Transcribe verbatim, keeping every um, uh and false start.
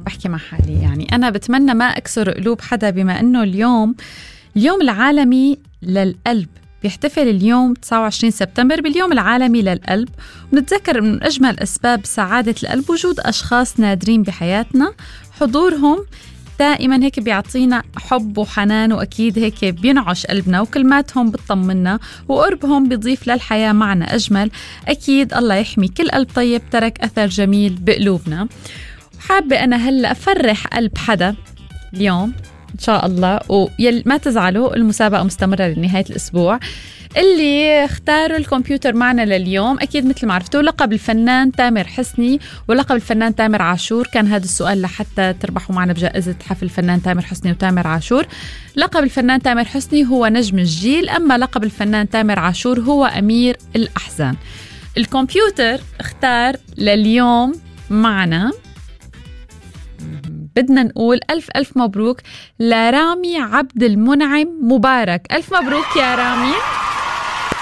بحكي مع حالي يعني أنا بتمنى ما أكسر قلوب حدا، بما أنه اليوم اليوم العالمي للقلب، بيحتفل اليوم تسعة وعشرين سبتمبر باليوم العالمي للقلب. ونتذكر من أجمل أسباب سعادة القلب وجود أشخاص نادرين بحياتنا، حضورهم دائما هيك بيعطينا حب وحنان، وأكيد هيك بينعش قلبنا، وكلماتهم بتطمنا، وقربهم بيضيف للحياة معنى أجمل. أكيد الله يحمي كل قلب طيب ترك أثر جميل بقلوبنا. وحابة أنا هلأ أفرح قلب حدا اليوم إن شاء الله، ويل ما تزعلوا المسابقة مستمرة لنهاية الأسبوع. اللي اختاروا الكمبيوتر معنا لليوم أكيد مثل ما عرفتوا لقب الفنان تامر حسني ولقب الفنان تامر عاشور. كان هذا السؤال لحتى تربحوا معنا بجائزة حفل الفنان تامر حسني وتامر عاشور. لقب الفنان تامر حسني هو نجم الجيل، أما لقب الفنان تامر عاشور هو أمير الأحزان. الكمبيوتر اختار لليوم معنا، بدنا نقول ألف ألف مبروك لرامي عبد المنعم مبارك. ألف مبروك يا رامي.